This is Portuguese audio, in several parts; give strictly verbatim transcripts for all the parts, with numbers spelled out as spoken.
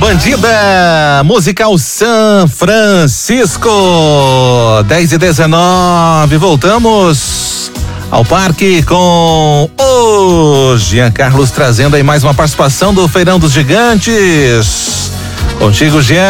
Bandida Musical San Francisco, dez e dezenove, voltamos ao parque com o Jean Carlos trazendo aí mais uma participação do Feirão dos Gigantes. Contigo, Jean.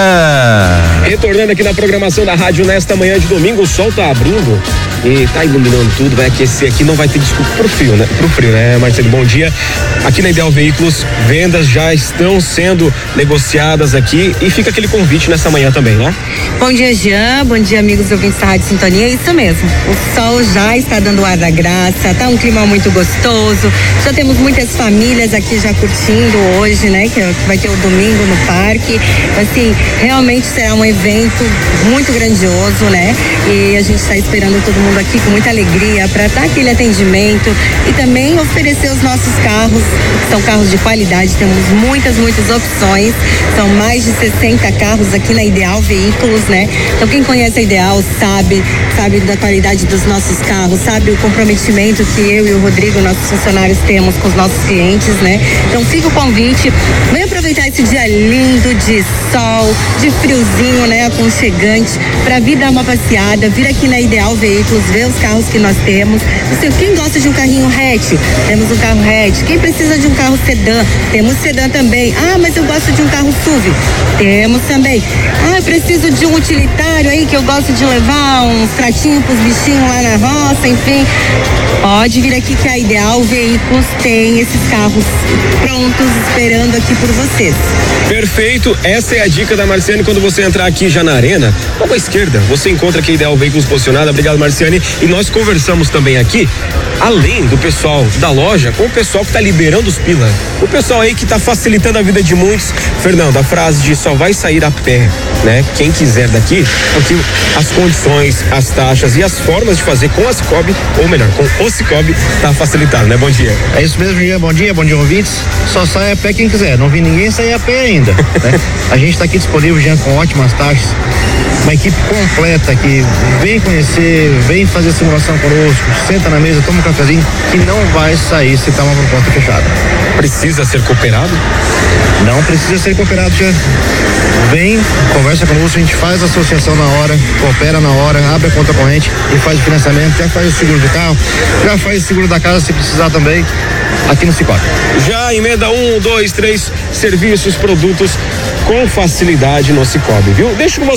Retornando aqui na programação da rádio nesta manhã de domingo, o sol tá abrindo e tá iluminando tudo, vai aquecer aqui, não vai ter desculpa pro frio, né? Pro frio, né, Marcelo? Bom dia. Aqui na Ideal Veículos, vendas já estão sendo negociadas aqui e fica aquele convite nessa manhã também, né? Bom dia, Jean. Bom dia, amigos ouvintes da Rádio Sintonia. É isso mesmo. O sol já está dando ar da graça, tá um clima muito gostoso. Já temos muitas famílias aqui já curtindo hoje, né? Que vai ter o domingo no parque. Assim, realmente será um evento muito grandioso, né? E a gente está esperando todo mundo aqui com muita alegria para dar aquele atendimento e também oferecer os nossos carros. São carros de qualidade, temos muitas, muitas opções. São mais de sessenta carros aqui na Ideal Veículos, né? Então quem conhece a Ideal sabe, sabe da qualidade dos nossos carros, sabe o comprometimento que eu e o Rodrigo, nossos funcionários, temos com os nossos clientes, né? Então fica o convite, vem aproveitar esse dia lindo de sol, de friozinho, né? Aconchegante, para vir dar uma passeada, vir aqui na Ideal Veículos, ver os carros que nós temos. Você, quem gosta de um carrinho hatch, temos um carro hatch. Quem precisa de um carro sedã, temos sedã também. Ah, mas eu gosto de um carro S U V, temos também. Ah, eu preciso de um utilitário aí que eu gosto de levar uns tratinhos pros bichinhos lá na roça, enfim. Pode vir aqui que a Ideal Veículos tem esses carros prontos esperando aqui por vocês. Perfeito, essa é a dica da Marciane. Quando você entrar aqui já na arena, logo à esquerda, você encontra aqui a Ideal Veículos posicionada. Obrigado, Marciane. E nós conversamos também aqui, além do pessoal da loja, com o pessoal que tá liberando os pila. O pessoal aí que tá facilitando a vida de muitos. Fernando, a frase de só vai sair a pé, né? Quem quiser daqui, porque as condições, as taxas e as formas de fazer com a Cicobi, ou melhor, com o Cicobi, tá facilitado, né? Bom dia. É isso mesmo, Jean. Bom dia, bom dia, ouvintes. Só sai a pé quem quiser. Não vi ninguém sair a pé ainda, né? A gente tá aqui disponível, Jean, com ótimas taxas. Uma equipe completa que vem conhecer, vem fazer simulação conosco, senta na mesa, toma um cafezinho, que não vai sair se tá uma proposta fechada. Precisa ser cooperado? Não precisa ser cooperado, já. Vem, conversa conosco, a gente faz a associação na hora, coopera na hora, abre a conta corrente e faz o financiamento, já faz o seguro do carro, já faz o seguro da casa se precisar também, aqui no Cicobi. Já emenda um, dois, três serviços, produtos com facilidade no Cicobi, viu? Deixa com você.